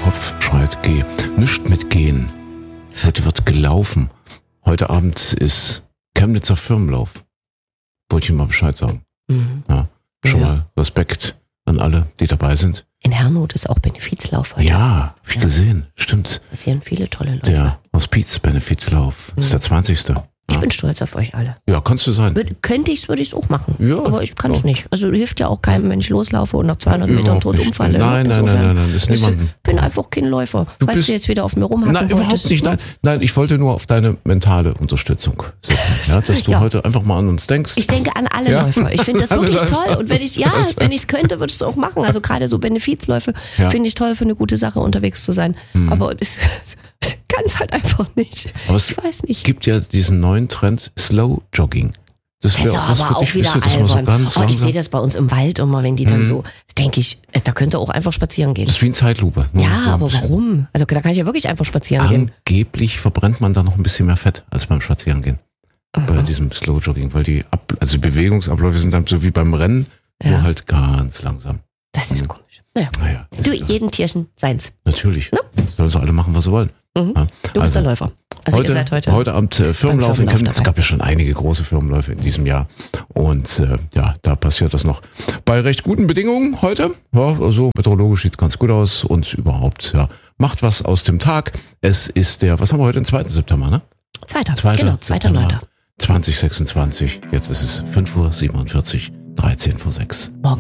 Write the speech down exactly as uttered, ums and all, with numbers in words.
Kopf schreit, geh. Nicht mit gehen. Heute wird gelaufen. Heute Abend ist Chemnitzer Firmenlauf. Wollte ich Ihnen mal Bescheid sagen. Mhm. Ja, schon Ja. mal Respekt an alle, die dabei sind. In Herrnhut ist auch Benefizlauf heute. Ja, hab ich Ja. gesehen. Stimmt. Passieren viele tolle Läufe. Der Hospiz-Benefizlauf. Das ist der zwanzigste. Ich Ja. bin stolz auf euch alle. Ja, kannst du sein. Würde, könnte ich es, würde ich es auch machen. Ja, aber ich kann es ja. nicht. Also hilft ja auch keinem, wenn ich loslaufe und nach zweihundert Metern Überhaupt tot nicht. umfalle. Nein, nein, Insofern nein, nein, nein, ist Ich niemandem. bin einfach kein Läufer. Du Weißt bist- du, jetzt wieder auf mir rumhacken Nein, überhaupt wolltest? nicht. Nein, nein, ich wollte nur auf deine mentale Unterstützung setzen. Ja, dass du Ja. heute einfach mal an uns denkst. Ich denke an alle Ja. Läufer. Ich finde das Alle wirklich Läufer. toll. Und wenn ich, ja, wenn ich es könnte, würde ich es auch machen. Also gerade so Benefizläufe Ja. finde ich toll, für eine gute Sache unterwegs zu sein. Aber es kann es halt einfach nicht. Aber es Ich weiß nicht. gibt ja diesen neuen Trend Slow Jogging. Das Das ist wäre auch was aber für dich. auch wieder Bist du das mal so albern. ganz Oh, ich langsam? sehe das bei uns im Wald immer, wenn die dann so, denke ich, äh, da könnte auch einfach spazieren gehen. Das ist wie ein Zeitlupe. Nur so Ja, ein aber bisschen. warum? Also da kann ich ja wirklich einfach spazieren gehen. Angeblich verbrennt man da noch ein bisschen mehr Fett als beim Spazierengehen. Bei diesem Slow Jogging, weil die Ab also die Bewegungsabläufe sind dann so wie beim Rennen, Ja. nur halt ganz langsam. Das ist komisch. Naja. Naja, Du, jeden Tierchen seins. natürlich. Sollen sie alle machen, was sie wollen. Mhm. Ja, Du bist der Läufer. Also heute, ihr seid heute. heute Abend äh, Firmenlauf in Firmenlauf Chemnitz. Es dabei. gab ja schon einige große Firmenläufe in diesem Jahr. Und äh, ja, da passiert das noch. Bei recht guten Bedingungen heute. Ja, also meteorologisch sieht's ganz gut aus. Und überhaupt, ja, macht was aus dem Tag. Es ist der, was haben wir heute, den zweiten September, ne? Zweiter. zweiter Genau, zweiter September Neunter. zwanzig sechsundzwanzig. Jetzt ist es fünf Uhr siebenundvierzig, dreizehn vor sechs. Morgen